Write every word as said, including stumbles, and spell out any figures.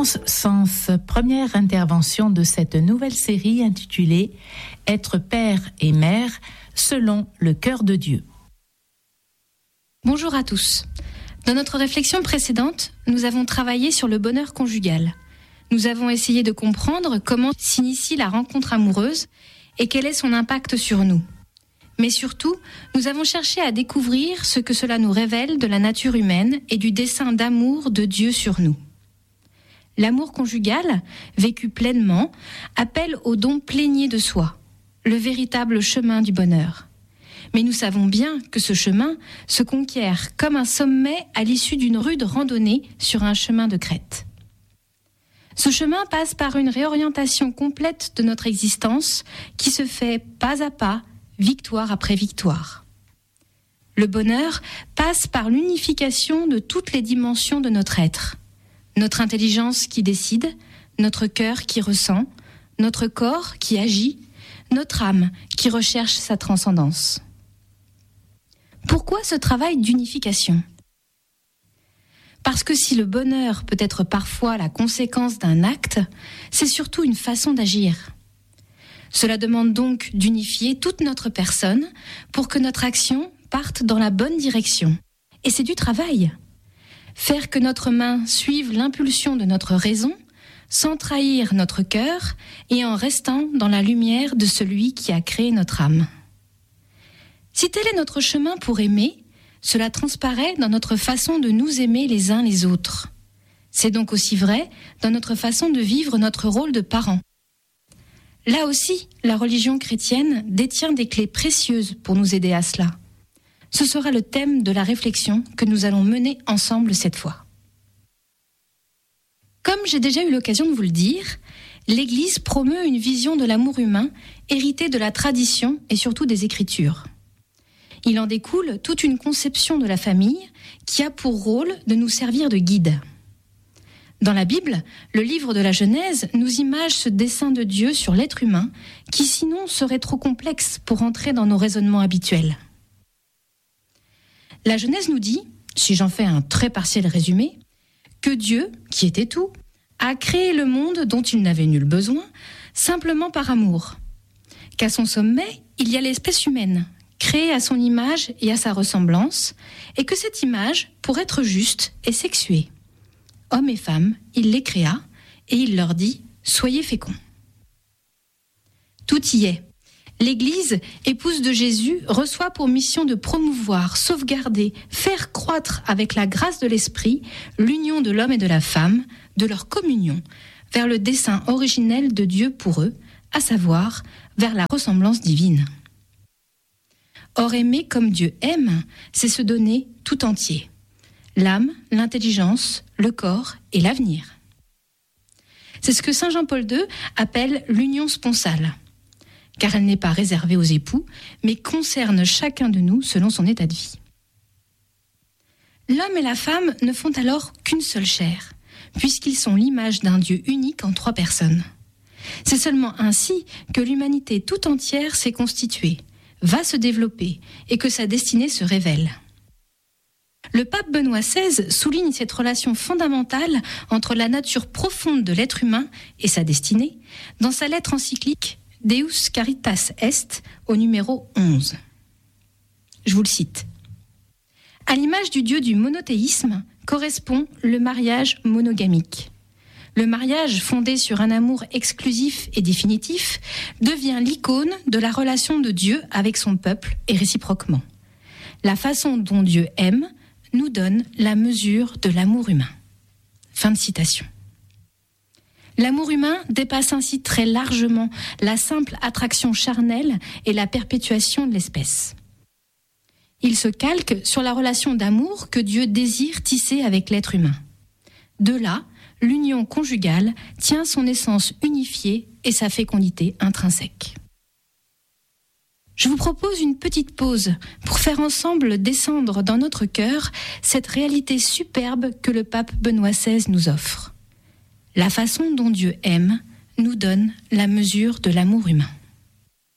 Fréquence Sens, première intervention de cette nouvelle série intitulée « Être père et mère selon le cœur de Dieu ». Bonjour à tous. Dans notre réflexion précédente, nous avons travaillé sur le bonheur conjugal. Nous avons essayé de comprendre comment s'initie la rencontre amoureuse et quel est son impact sur nous. Mais surtout, nous avons cherché à découvrir ce que cela nous révèle de la nature humaine et du dessein d'amour de Dieu sur nous. L'amour conjugal, vécu pleinement, appelle au don plénier de soi, le véritable chemin du bonheur. Mais nous savons bien que ce chemin se conquiert comme un sommet à l'issue d'une rude randonnée sur un chemin de crête. Ce chemin passe par une réorientation complète de notre existence qui se fait pas à pas, victoire après victoire. Le bonheur passe par l'unification de toutes les dimensions de notre être. Notre intelligence qui décide, notre cœur qui ressent, notre corps qui agit, notre âme qui recherche sa transcendance. Pourquoi ce travail d'unification ? Parce que si le bonheur peut être parfois la conséquence d'un acte, c'est surtout une façon d'agir. Cela demande donc d'unifier toute notre personne pour que notre action parte dans la bonne direction. Et c'est du travail. Faire que notre main suive l'impulsion de notre raison, sans trahir notre cœur et en restant dans la lumière de celui qui a créé notre âme. Si tel est notre chemin pour aimer, cela transparaît dans notre façon de nous aimer les uns les autres. C'est donc aussi vrai dans notre façon de vivre notre rôle de parent. Là aussi, la religion chrétienne détient des clés précieuses pour nous aider à cela. Ce sera le thème de la réflexion que nous allons mener ensemble cette fois. Comme j'ai déjà eu l'occasion de vous le dire, l'Église promeut une vision de l'amour humain héritée de la tradition et surtout des Écritures. Il en découle toute une conception de la famille qui a pour rôle de nous servir de guide. Dans la Bible, le livre de la Genèse nous image ce dessein de Dieu sur l'être humain qui sinon serait trop complexe pour entrer dans nos raisonnements habituels. La Genèse nous dit, si j'en fais un très partiel résumé, que Dieu, qui était tout, a créé le monde dont il n'avait nul besoin, simplement par amour. Qu'à son sommet, il y a l'espèce humaine, créée à son image et à sa ressemblance, et que cette image, pour être juste, est sexuée. Hommes et femmes, il les créa, et il leur dit « Soyez féconds ». Tout y est. L'Église, épouse de Jésus, reçoit pour mission de promouvoir, sauvegarder, faire croître avec la grâce de l'Esprit l'union de l'homme et de la femme, de leur communion, vers le dessein originel de Dieu pour eux, à savoir vers la ressemblance divine. Or, aimer comme Dieu aime, c'est se donner tout entier. L'âme, l'intelligence, le corps et l'avenir. C'est ce que saint Jean-Paul deux appelle l'union sponsale, car elle n'est pas réservée aux époux, mais concerne chacun de nous selon son état de vie. L'homme et la femme ne font alors qu'une seule chair, puisqu'ils sont l'image d'un Dieu unique en trois personnes. C'est seulement ainsi que l'humanité tout entière s'est constituée, va se développer et que sa destinée se révèle. Le pape Benoît seize souligne cette relation fondamentale entre la nature profonde de l'être humain et sa destinée dans sa lettre encyclique Deus Caritas Est au numéro onze. Je vous le cite. À l'image du Dieu du monothéisme correspond le mariage monogamique. Le mariage fondé sur un amour exclusif et définitif devient l'icône de la relation de Dieu avec son peuple et réciproquement. La façon dont Dieu aime nous donne la mesure de l'amour humain. Fin de citation. L'amour humain dépasse ainsi très largement la simple attraction charnelle et la perpétuation de l'espèce. Il se calque sur la relation d'amour que Dieu désire tisser avec l'être humain. De là, l'union conjugale tient son essence unifiée et sa fécondité intrinsèque. Je vous propose une petite pause pour faire ensemble descendre dans notre cœur cette réalité superbe que le pape Benoît seize nous offre. La façon dont Dieu aime nous donne la mesure de l'amour humain.